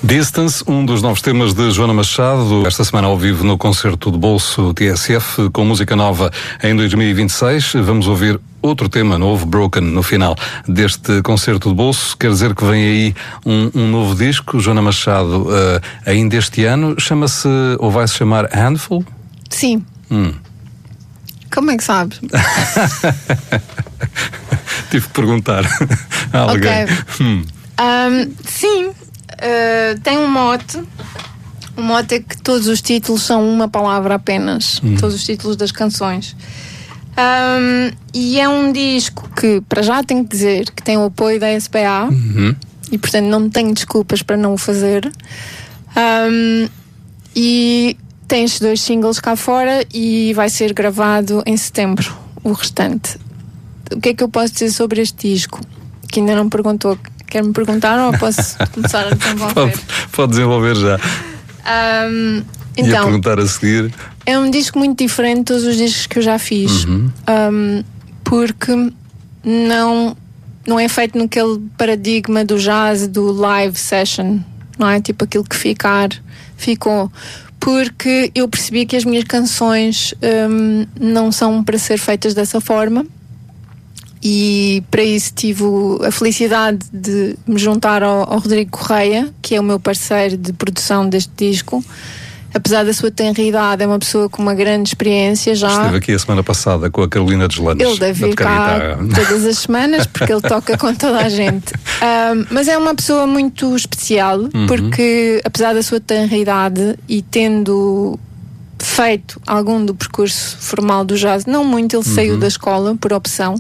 Distance, um dos novos temas de Joana Machado, esta semana ao vivo no concerto de bolso TSF, com música nova em 2026. Vamos ouvir outro tema novo, Broken, no final deste concerto de bolso. Quer dizer que vem aí um novo disco, Joana Machado, ainda este ano. Chama-se, ou vai-se chamar, Handful? Sim. Como é que sabes? Tive que perguntar a alguém. Okay. Sim. Tem um mote. O mote é que todos os títulos são uma palavra apenas. Todos os títulos das canções. E é um disco que, para já tenho que dizer, que tem o apoio da SPA. E portanto não tenho desculpas para não o fazer. E tem estes 2 singles cá fora e vai ser gravado em setembro, o restante. O que é que eu posso dizer sobre este disco? Que ainda não perguntou. Quer-me perguntar ou posso começar a desenvolver? Pode desenvolver já. Então, ia perguntar a seguir. É um disco muito diferente de todos os discos que eu já fiz. Porque não é feito naquele paradigma do jazz, do live session. Não é tipo aquilo que ficou. Porque eu percebi que as minhas canções não são para ser feitas dessa forma. E para isso tive a felicidade de me juntar ao Rodrigo Correia, que é o meu parceiro de produção deste disco. Apesar da sua tenra idade, é uma pessoa com uma grande experiência já. Esteve aqui a semana passada com a Carolina Deslandes. Ele deve vir cá todas as semanas, porque ele toca com toda a gente. Mas é uma pessoa muito especial, porque apesar da sua tenra idade e tendo feito algum do percurso formal do jazz, não muito, ele saiu da escola por opção.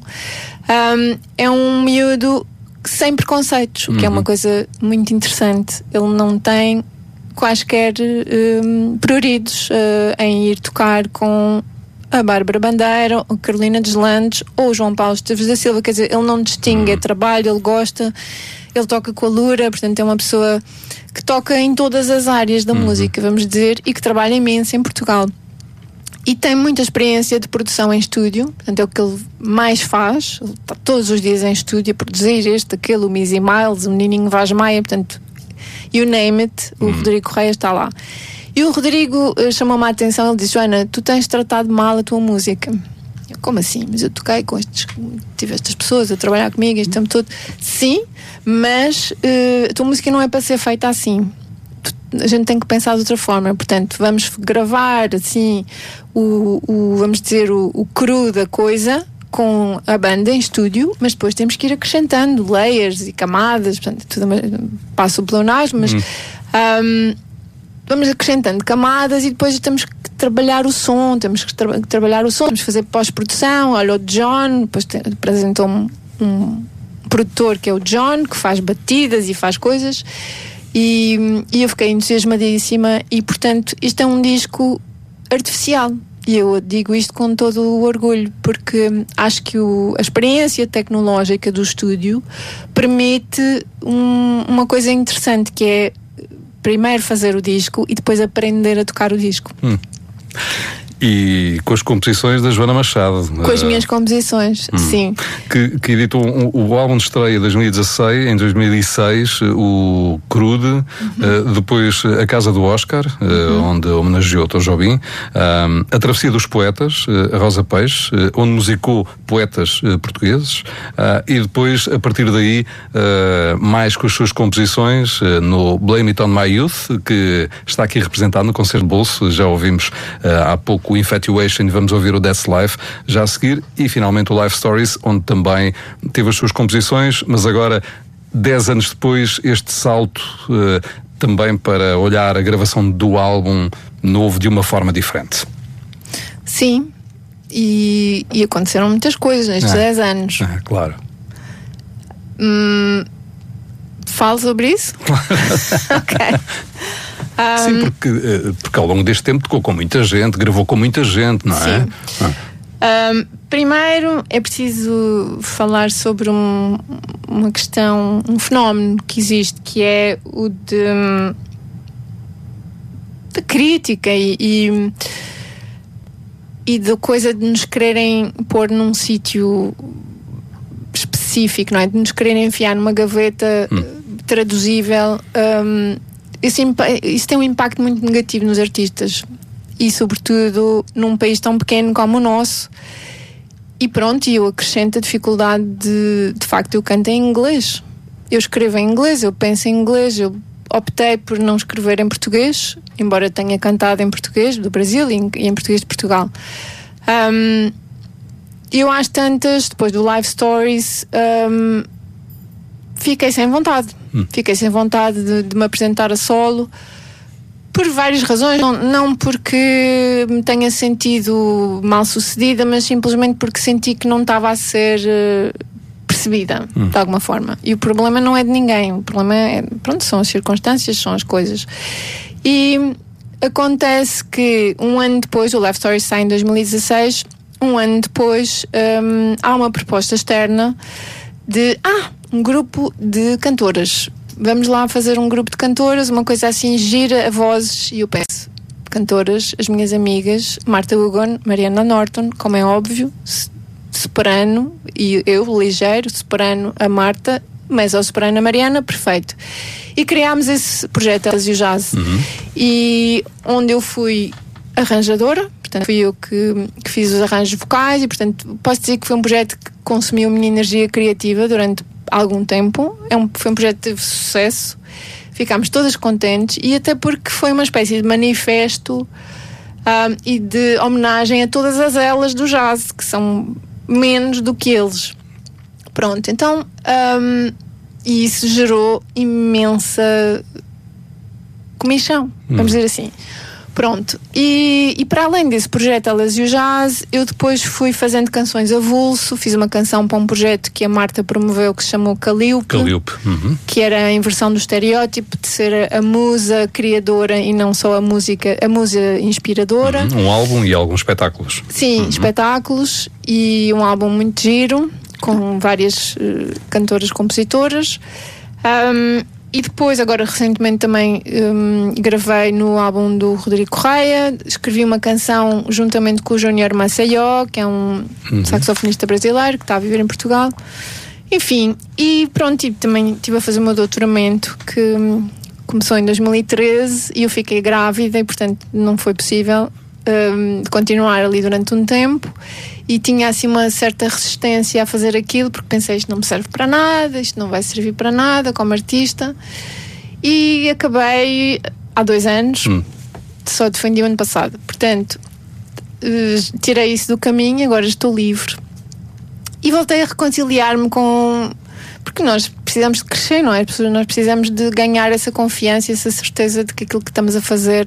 É um miúdo sem preconceitos, o que é uma coisa muito interessante. Ele não tem quaisquer pruridos em ir tocar com a Bárbara Bandeira, a Carolina Deslandes ou o João Paulo Esteves da Silva. Quer dizer, ele não distingue, é trabalho, ele gosta, ele toca com a Lura, portanto é uma pessoa que toca em todas as áreas da música, vamos dizer, e que trabalha imenso em Portugal. E tem muita experiência de produção em estúdio, portanto é o que ele mais faz. Ele está todos os dias em estúdio a produzir este, aquele, o Missy Miles, o Menininho Vaz Maia, portanto, you name it, o Rodrigo Correia está lá. E o Rodrigo chamou-me a atenção, ele disse: Joana, tu tens tratado mal a tua música. Eu, como assim? Mas eu toquei com tive estas pessoas a trabalhar comigo este tempo todo. Sim, mas a tua música não é para ser feita assim. A gente tem que pensar de outra forma. Portanto, vamos gravar assim vamos dizer, o cru da coisa com a banda em estúdio, mas depois temos que ir acrescentando layers e camadas, portanto, tudo passo pelo pleonasmo, mas vamos acrescentando camadas e depois temos que trabalhar o som, temos que fazer pós-produção. Olha, o John depois apresentou-me um produtor que é o John, que faz batidas e faz coisas, e eu fiquei entusiasmadíssima. E portanto isto é um disco artificial, e eu digo isto com todo o orgulho, porque acho que a experiência tecnológica do estúdio permite uma coisa interessante, que é primeiro fazer o disco e depois aprender a tocar o disco. E com as composições da Joana Machado. Com as minhas composições, sim. Que editou o álbum de estreia de 2016, em 2006, o Crude, depois A Casa do Oscar, onde homenageou Tom Jobim, A Travessia dos Poetas, a Rosa Peixe, onde musicou poetas portugueses, e depois, a partir daí, mais com as suas composições, no Blame It On My Youth, que está aqui representado no concerto de bolso. Já ouvimos há pouco o Infatuation e vamos ouvir o That's Life já a seguir, e finalmente o Life Stories, onde também teve as suas composições, mas agora, 10 anos depois, este salto também para olhar a gravação do álbum novo de uma forma diferente. Sim, e aconteceram muitas coisas nestes 10 anos. Claro. Falo sobre isso? Ok. Sim, porque ao longo deste tempo tocou com muita gente, gravou com muita gente, não é? Sim. Primeiro é preciso falar sobre uma questão, um fenómeno que existe, que é o de crítica e da coisa de nos quererem pôr num sítio específico, não é? De nos quererem enfiar numa gaveta traduzível. isso tem um impacto muito negativo nos artistas e sobretudo num país tão pequeno como o nosso. E pronto, eu acrescento a dificuldade de facto, eu canto em inglês, eu escrevo em inglês, eu penso em inglês, eu optei por não escrever em português, embora tenha cantado em português do Brasil e em português de Portugal. Eu às tantas, depois do Live Stories, fiquei sem vontade. Fiquei sem vontade de me apresentar a solo, por várias razões. Não porque me tenha sentido mal sucedida, mas simplesmente porque senti que não estava a ser percebida de alguma forma. E o problema não é de ninguém, o problema são as circunstâncias, são as coisas. E acontece que um ano depois, o Live Story sai em 2016, um ano depois há uma proposta externa de um grupo de cantoras. Vamos lá fazer um grupo de cantoras, uma coisa assim gira a vozes. E eu peço cantoras, as minhas amigas Marta Hugon, Mariana Norton, como é óbvio, soprano, e eu, ligeiro, soprano a Marta, mezzo-soprano a Mariana, perfeito. E criámos esse projeto, Elas e o Jazz, e onde eu fui arranjadora, portanto fui eu que fiz os arranjos vocais, e portanto posso dizer que foi um projeto que consumiu a minha energia criativa durante algum tempo. Foi um projeto de sucesso, ficámos todas contentes, e até porque foi uma espécie de manifesto e de homenagem a todas as elas do jazz, que são menos do que eles. Pronto, então e isso gerou imensa comichão, vamos dizer assim. Pronto, e para além desse projeto Elas e o Jazz, eu depois fui fazendo canções avulso. Fiz uma canção para um projeto que a Marta promoveu, que se chamou Calliope. Que era em versão do estereótipo de ser a musa criadora e não só a musa inspiradora. Um álbum e alguns espetáculos. Sim, espetáculos, e um álbum muito giro, com várias cantoras, compositoras. E depois, agora recentemente também gravei no álbum do Rodrigo Correia, escrevi uma canção juntamente com o Júnior Maceió, que é um saxofonista brasileiro que está a viver em Portugal. Enfim, e pronto, também estive a fazer o meu doutoramento, que começou em 2013, e eu fiquei grávida e portanto não foi possível continuar ali durante um tempo, e tinha assim uma certa resistência a fazer aquilo, porque pensei, isto não me serve para nada, isto não vai servir para nada como artista, e acabei há 2 anos, só defendi o ano passado, portanto tirei isso do caminho, agora estou livre e voltei a reconciliar-me porque nós precisamos de crescer, não é? Nós precisamos de ganhar essa confiança, essa certeza de que aquilo que estamos a fazer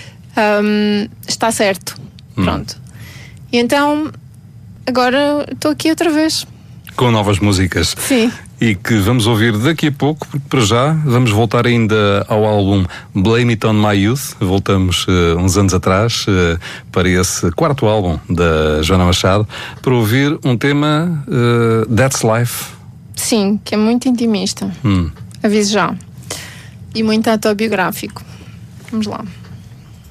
está certo. Pronto. E então agora estou aqui outra vez com novas músicas. Sim. E que vamos ouvir daqui a pouco, porque para já vamos voltar ainda ao álbum Blame It On My Youth. Voltamos uns anos atrás para esse 4º álbum da Joana Machado, para ouvir um tema That's Life. Sim, que é muito intimista. Aviso já. E muito autobiográfico. Vamos lá.